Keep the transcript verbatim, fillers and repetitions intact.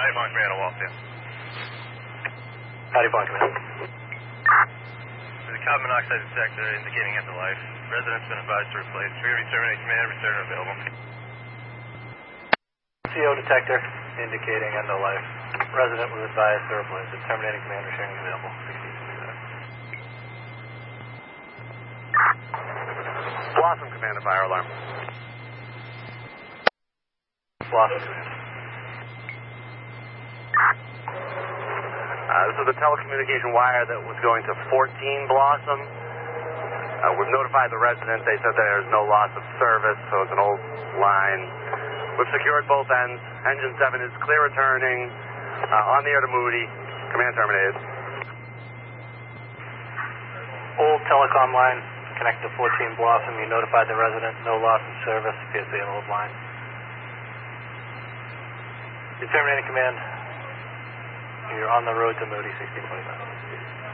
Howdy, Bond Command, I'll walk in. Howdy, Bond Command. There's a carbon monoxide detector indicating end of life. Resident's been advised to replace. Trigger terminate command, return available. C O detector indicating end of life. Resident was advised to replace it. Terminating command, returning available. Blossom Command, a fire alarm. Blossom Command. Uh, this is the telecommunication wire that was going to fourteen Blossom. Uh, we've notified the residents. They said there's no loss of service, so it's an old line. We've secured both ends. Engine seven is clear returning. Uh, on the air to Moody. Command terminated. Old telecom line connected to fourteen Blossom. You notified the resident. No loss of service. Appears to be an old line. You're terminating command. You're on the road to Moody, sixteen twenty-nine.